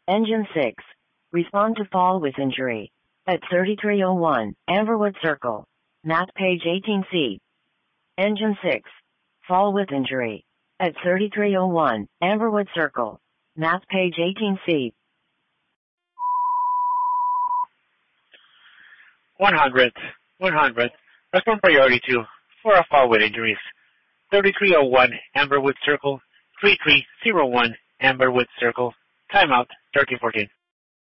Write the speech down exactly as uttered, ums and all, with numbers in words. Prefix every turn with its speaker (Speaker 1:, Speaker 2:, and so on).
Speaker 1: Engine six. Respond to fall with injury. At thirty-three oh one, Amberwood Circle. Map page eighteen C. Engine six. Fall with injury. At thirty-three oh one, Amberwood Circle. Map page eighteen C.
Speaker 2: one hundred. one hundred. Respond priority two. For a fall with injuries. thirty-three oh one, Amberwood Circle. three three oh one, Amberwood Circle. Timeout, thirteen fourteen.